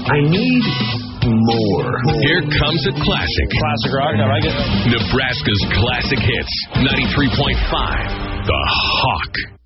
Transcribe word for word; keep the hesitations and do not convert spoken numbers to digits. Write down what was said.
I need more. Here comes a classic. Classic rock, I like it. Nebraska's classic hits. ninety-three point five, The Hawk.